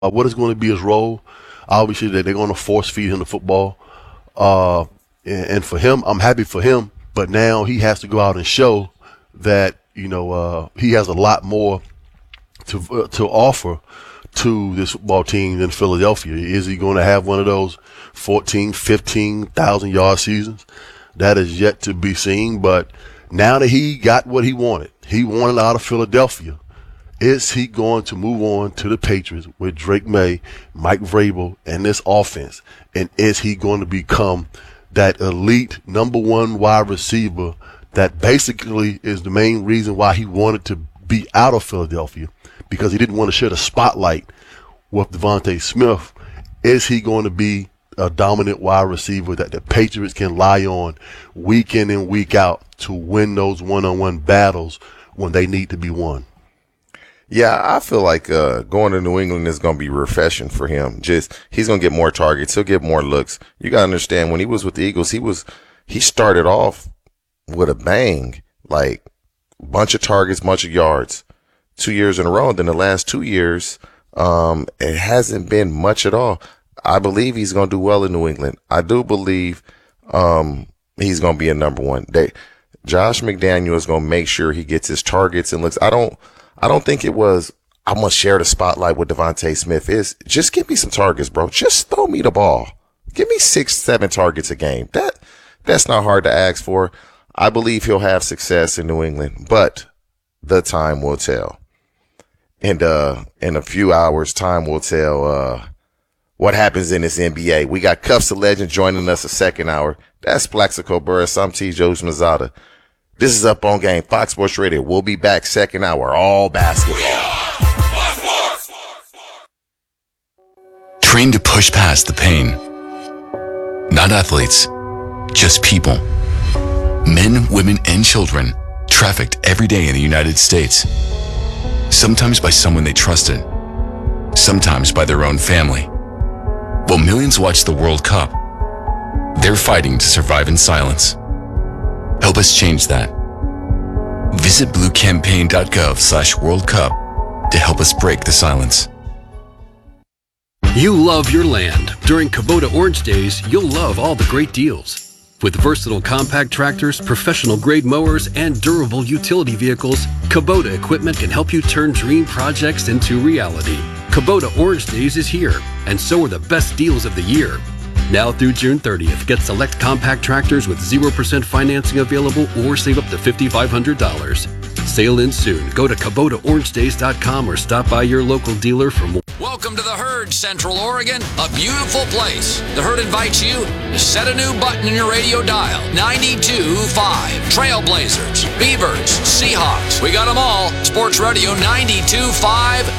what is going to be his role. Obviously, that they're going to force feed him the football. And for him, I'm happy for him. But now he has to go out and show that, he has a lot more to offer to this football team than Philadelphia. Is he going to have one of those 14, 15,000 yard seasons? That is yet to be seen. But now that he got what he wanted out of Philadelphia, is he going to move on to the Patriots with Drake May, Mike Vrabel, and this offense? And is he going to become that elite number one wide receiver that basically is the main reason why he wanted to be out of Philadelphia, because he didn't want to share the spotlight with Devontae Smith? Is he going to be a dominant wide receiver that the Patriots can rely on week in and week out to win those one-on-one battles when they need to be won? Yeah, I feel like going to New England is going to be refreshing for him. He's going to get more targets. He'll get more looks. You got to understand, when he was with the Eagles, he started off with a bang, like a bunch of targets, bunch of yards, 2 years in a row. And then the last 2 years, it hasn't been much at all. I believe he's going to do well in New England. I do believe he's going to be a number one. Josh McDaniel is going to make sure he gets his targets and looks. I don't think it was, I'm going to share the spotlight with Devontae Smith. Is just give me some targets, bro. Just throw me the ball. Give me 6, 7 targets a game. That's not hard to ask for. I believe he'll have success in New England, but the time will tell. And in a few hours, time will tell what happens in this NBA. We got Cuffs of Legend joining us a second hour. That's Plaxico Burris. I'm T. Joe Mazzotta. This is Up on Game, Fox Sports Radio. We'll be back second hour, all basketball. Trained to push past the pain. Not athletes, just people. Men, women, and children trafficked every day in the United States. Sometimes by someone they trusted, sometimes by their own family. While millions watch the World Cup, they're fighting to survive in silence. Help us change that. Visit bluecampaign.gov/World Cup to help us break the silence. You love your land. During Kubota Orange Days, you'll love all the great deals. With versatile compact tractors, professional-grade mowers, and durable utility vehicles, Kubota equipment can help you turn dream projects into reality. Kubota Orange Days is here, and so are the best deals of the year. Now through June 30th, get select compact tractors with 0% financing available or save up to $5,500. Sail in soon. Go to KubotaOrangeDays.com or stop by your local dealer for more. Welcome to the Herd, Central Oregon, a beautiful place. The Herd invites you to set a new button in your radio dial. 92.5. Trailblazers, Beavers, Seahawks. We got them all. Sports Radio 92.5.